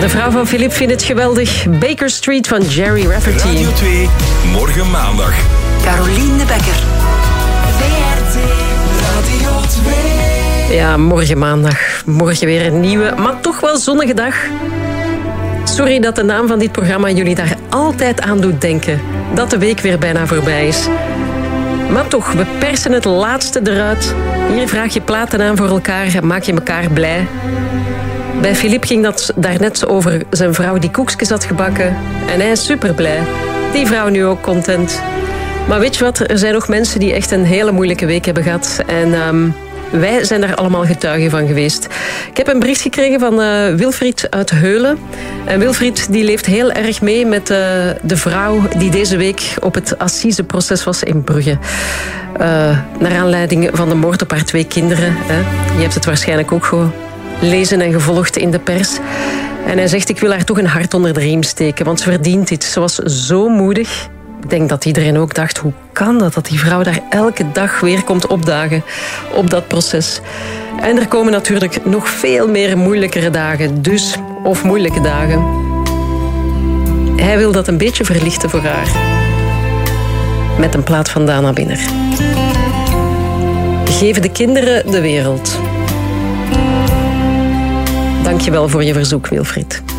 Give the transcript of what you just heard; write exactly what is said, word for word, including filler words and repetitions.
de vrouw van Philippe vindt het geweldig. Baker Street van Jerry Rafferty. Radio twee, morgen maandag. Caroline de Bekker. V R T Radio twee. Ja, morgen maandag. Morgen weer een nieuwe, maar toch wel zonnige dag. Sorry dat de naam van dit programma jullie daar altijd aan doet denken. Dat de week weer bijna voorbij is. Maar toch, we persen het laatste eruit. Hier vraag je platen aan voor elkaar, maak je elkaar blij. Bij Philippe ging dat daarnet over zijn vrouw die koekjes had gebakken. En hij is super blij. Die vrouw nu ook content. Maar weet je wat, er zijn nog mensen die echt een hele moeilijke week hebben gehad. En um, wij zijn daar allemaal getuigen van geweest. Ik heb een bericht gekregen van uh, Wilfried uit Heulen. En Wilfried die leeft heel erg mee met uh, de vrouw die deze week op het assiseproces was in Brugge. Uh, naar aanleiding van de moord op haar twee kinderen. Hè. Je hebt het waarschijnlijk ook gelezen en gevolgd in de pers. En hij zegt, ik wil haar toch een hart onder de riem steken, want ze verdient dit. Ze was zo moedig. Ik denk dat iedereen ook dacht, hoe kan dat, dat die vrouw daar elke dag weer komt opdagen op dat proces. En er komen natuurlijk nog veel meer moeilijkere dagen, dus, of moeilijke dagen. Hij wil dat een beetje verlichten voor haar. Met een plaat van Dana Binner. Geven de kinderen de wereld. Dank je wel voor je verzoek, Wilfried.